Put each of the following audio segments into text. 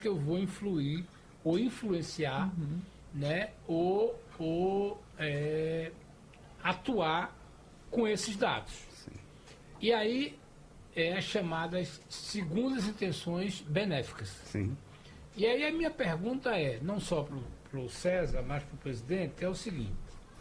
que eu vou influir ou influenciar, né, atuar com esses dados. Sim. E aí é as chamadas segundas intenções benéficas. Sim. E aí a minha pergunta é, não só para o César, mas para o presidente, é o seguinte: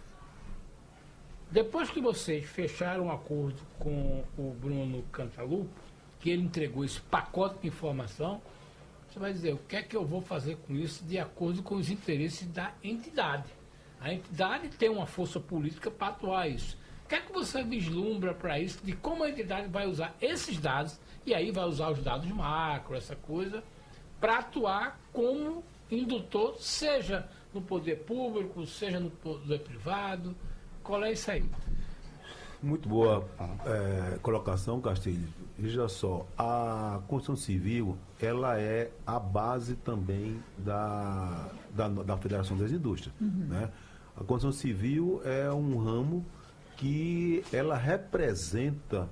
depois que vocês fecharam um acordo com o Bruno Cantalupo, que ele entregou esse pacote de informação, você vai dizer, o que é que eu vou fazer com isso de acordo com os interesses da entidade? A entidade tem uma força política para atuar isso. O que é que você vislumbra para isso, de como a entidade vai usar esses dados, e aí vai usar os dados macro, essa coisa, para atuar como indutor, seja no poder público, seja no poder privado? Qual é isso aí? Muito boa colocação, Castilho. Veja só, a Constituição Civil, ela é a base também da Federação das Indústrias. Né? A Constituição Civil é um ramo que ela representa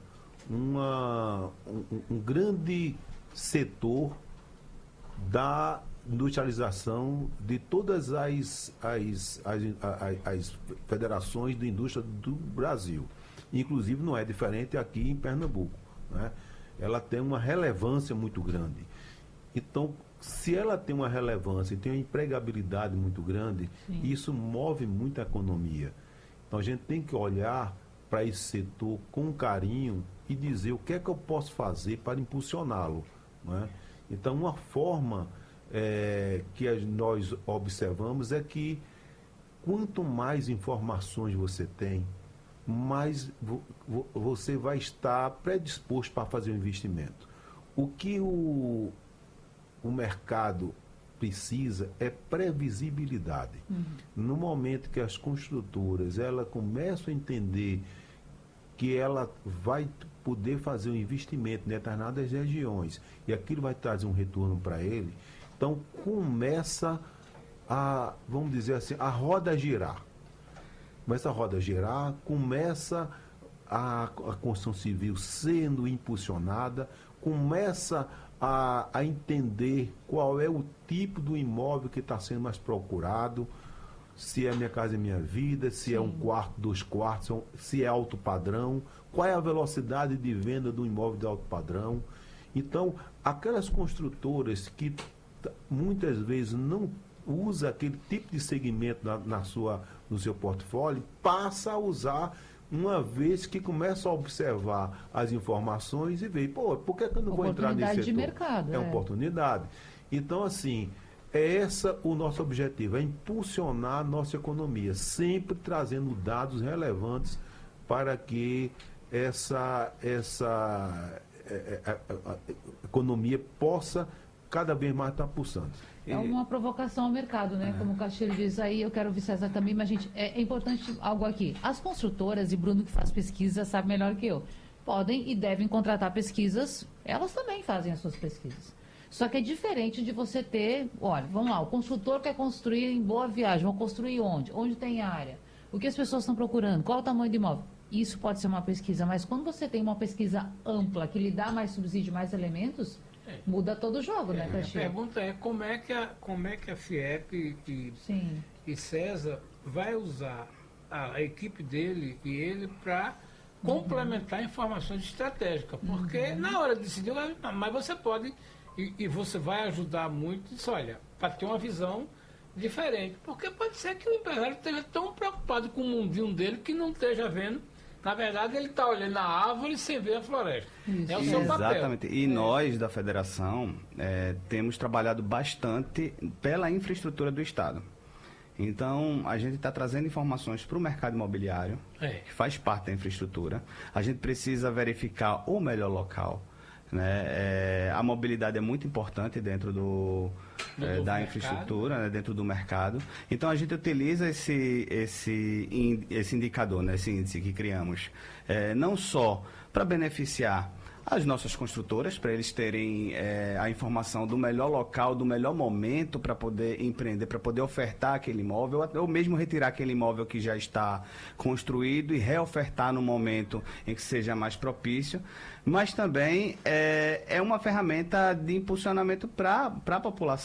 um grande setor da industrialização de todas as federações de indústria do Brasil. Inclusive não é diferente aqui em Pernambuco. Né? Ela tem uma relevância muito grande. Então, se ela tem uma relevância e tem uma empregabilidade muito grande, Sim. isso move muito a economia. Então a gente tem que olhar para esse setor com carinho e dizer o que é que eu posso fazer para impulsioná-lo. Né? Então, uma forma que nós observamos é que quanto mais informações você tem, mais você vai estar predisposto para fazer um investimento. O que o mercado precisa é previsibilidade. No momento que as construtoras começam a entender que ela vai poder fazer um investimento em determinadas regiões e aquilo vai trazer um retorno para ele, então começa vamos dizer assim, a roda a girar. Começa a roda a girar, começa a construção civil sendo impulsionada, começa a entender qual é o tipo do imóvel que está sendo mais procurado, se é Minha Casa Minha Vida, se é um quarto, 2 quartos, se é alto padrão, qual é a velocidade de venda do imóvel de alto padrão. Então, aquelas construtoras que muitas vezes não usa aquele tipo de segmento no seu portfólio, passa a usar uma vez que começa a observar as informações e vê, por que eu não vou entrar nesse setor? Oportunidade de mercado. É uma oportunidade. Então, assim, é o nosso objetivo, é impulsionar a nossa economia, sempre trazendo dados relevantes para que essa economia possa cada vez mais estar pulsando. É uma provocação ao mercado, né? Como o Castilho diz aí, eu quero ouvir César também, mas, gente, é importante algo aqui. As construtoras, e Bruno que faz pesquisa sabe melhor que eu, podem e devem contratar pesquisas, elas também fazem as suas pesquisas. Só que é diferente de você ter, olha, vamos lá, o construtor quer construir em Boa Viagem, vão construir onde? Onde tem área? O que as pessoas estão procurando? Qual o tamanho do imóvel? Isso pode ser uma pesquisa, mas quando você tem uma pesquisa ampla, que lhe dá mais subsídio, mais elementos, muda todo o jogo, né, Castilho? A pergunta é como é que a FIEP e César vai usar a equipe dele e ele para complementar informações estratégicas, porque na hora de decidir, mas você pode e você vai ajudar muito, isso, olha, para ter uma visão diferente, porque pode ser que o empresário esteja tão preocupado com o mundinho dele que não esteja vendo. Na verdade, ele está olhando a árvore sem ver a floresta. Isso. É o seu papel. Exatamente. E nós, da Federação, temos trabalhado bastante pela infraestrutura do Estado. Então, a gente está trazendo informações para o mercado imobiliário, que faz parte da infraestrutura. A gente precisa verificar o melhor local. Né? A mobilidade é muito importante dentro da infraestrutura, né? Dentro do mercado. Então a gente utiliza esse indicador, né? Esse índice que criamos, não só para beneficiar as nossas construtoras, para eles terem a informação do melhor local, do melhor momento para poder empreender, para poder ofertar aquele imóvel, ou mesmo retirar aquele imóvel que já está construído e reofertar no momento em que seja mais propício, mas também é uma ferramenta de impulsionamento para a população.